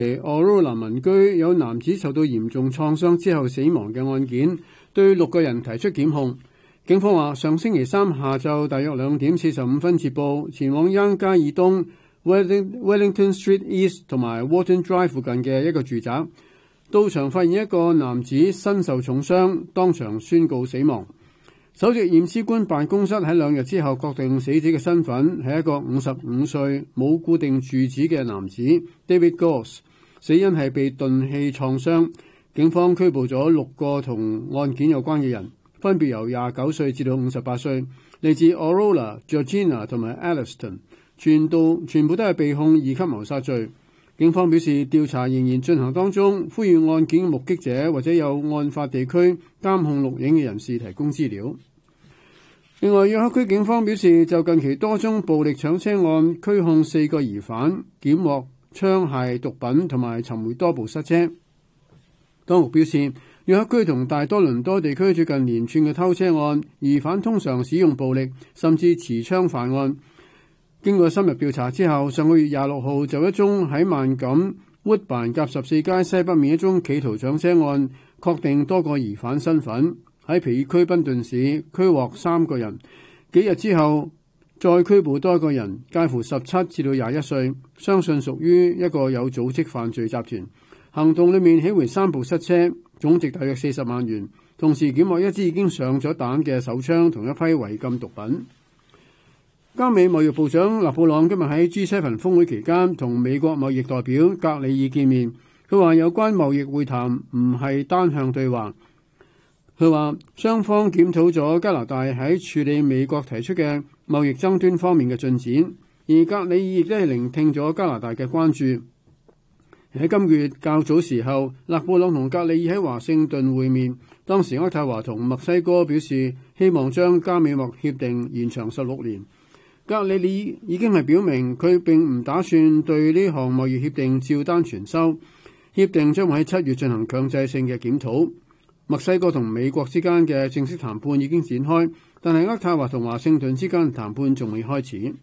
Aurora 民居有男子受到嚴重創傷之後死亡嘅案件，對6個人提出檢控。警方話，上星期三下晝大約2點45分接報，前往恩加爾東 Wellington Street East 同埋 Walton Drive 附近嘅一個住宅，到場發現一個男子身受重傷，當場宣告死亡。首席驗屍官辦公室喺2日之後確定死者嘅身份係一個55歲冇固定住址嘅男子 David Goss， 死因係被鈍器創傷。警方拘捕咗6個同案件有關嘅人，分別由29歲至到58歲，嚟自 Aurora、Georgina 同埋 Alliston， 全部都係被控2級謀殺罪。警方表示調查仍然進行當中，呼籲案件目擊者或者有案發地區監控錄影嘅人士提供資料。另外，約克區警方表示就近期多宗暴力搶車案拘控4個疑犯，檢獲槍械、毒品同埋尋回多部失車。當局表示，約克區同大多倫多地區最近連串嘅偷車案，疑犯通常使用暴力甚至持槍犯案。經過深入調查之後，上個月26號就一宗喺萬錦 Woodbine 夾14街西北面一宗企圖搶車案，確定多個疑犯身份。喺皮爾區賓頓市拘獲3個人，幾日之後再拘捕多一個人，介乎17至到21歲，相信屬於一個有組織犯罪集團。行動裏面起回3部失車，總值大約40萬元，同時檢獲一支已經上咗彈嘅手槍同一批違禁毒品。加美貿易部長勒布朗今日喺 G7 峰會期間同美國貿易代表格里爾見面，佢話有關貿易會談唔係單向對話。佢話雙方檢討咗加拿大喺處理美國提出嘅貿易爭端方面嘅進展，而格里爾亦都係聆聽咗加拿大嘅關注。喺今個月較早時候，勒布朗同格里爾喺華盛頓會面，當時渥太華同墨西哥表示希望將加美貿協定延長16年。格里爾已經係表明佢並唔打算對呢項貿易協定照單全收，協定將會喺7月進行強制性嘅檢討。墨西哥同美國之間嘅正式談判已經展開，但係渥太華同華盛頓之間嘅談判仲未開始。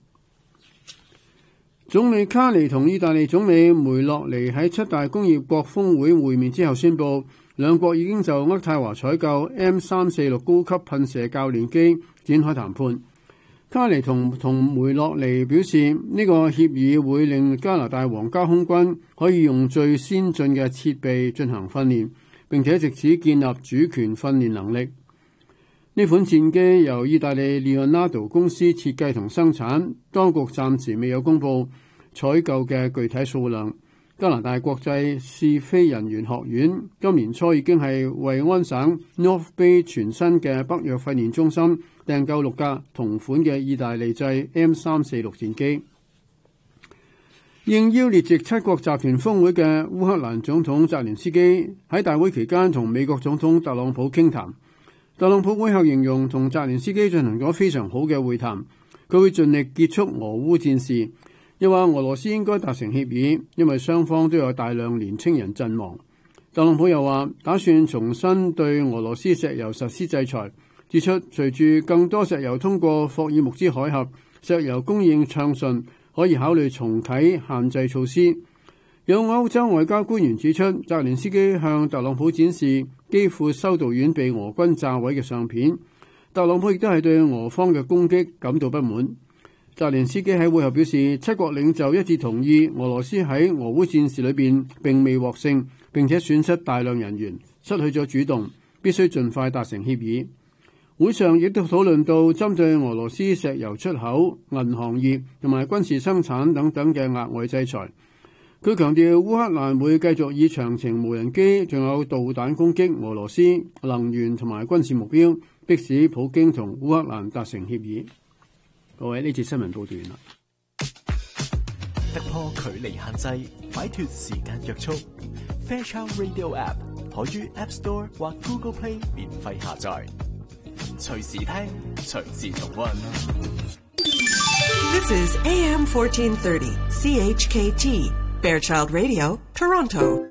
總理卡尼同意大利總理梅洛尼喺7大工業國峰會會面之後宣布，兩國已經就渥太華採購 M346 高級噴射教練機展開談判。卡尼同梅洛尼表示，呢個協議會令加拿大皇家空軍可以用最先進嘅設備進行訓練，並且藉此建立主權訓練能力。呢款戰機由意大利 Leonardo 公司設計同生產，當局暫時未有公布採購嘅具體數量。加拿大國際試飛人員學院今年初已經係為安省 North Bay 全新嘅北約訓練中心訂購6架同款嘅意大利製 M346 戰機。應邀列席7國集團峰會嘅烏克蘭總統澤連斯基喺大會期間同美國總統特朗普傾談。特朗普會後形容同澤連斯基進行咗非常好嘅會談，佢會盡力結束俄烏戰事。又話俄羅斯應該達成協議，因為雙方都有大量年輕人陣亡。特朗普又話打算重新對俄羅斯石油實施制裁，指出隨住更多石油通過霍爾木茲海峽，石油供應暢順，可以考慮重啟限制措施。有歐洲外交官員指出，澤連斯基向特朗普展示基輔修道院被俄軍炸毀嘅相片，特朗普亦都係對俄方嘅攻擊感到不滿。澤連斯基喺會後表示，7國領袖一致同意俄羅斯喺俄烏戰事裏邊並未獲勝，並且損失大量人員，失去咗主動，必須盡快達成協議。會上亦都討論到針對俄羅斯石油出口、銀行業同埋軍事生產等等嘅額外制裁。佢強調烏克蘭會繼續以長程無人機仲有導彈攻擊俄羅斯能源同埋軍事目標，迫使普京同烏克蘭達成協議。各位，呢節新聞報道完啦。 突破距離限制，擺脫時間約束。Fairchild Radio App 可於 App Store 或 Google Play 免費下載，隨時聽，隨時重溫。 This is AM 1430 CHKT Fairchild Radio, Toronto.